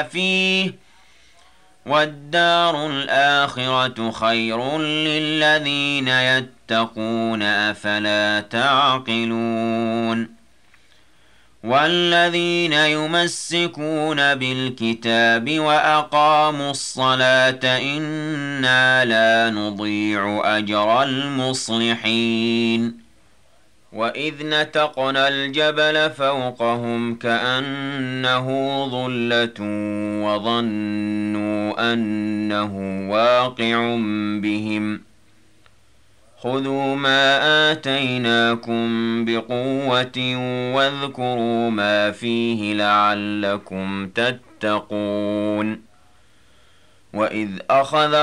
فيه والدار الآخرة خير للذين يتقون أفلا تعقلون والذين يمسكون بالكتاب وأقاموا الصلاة إنا لا نضيع أجر المصلحين وإذ نتقنا الجبل فوقهم كأنه ظلة وظنوا أنه واقع بهم خذوا ما آتيناكم بقوة واذكروا ما فيه لعلكم تتقون وإذ أخذ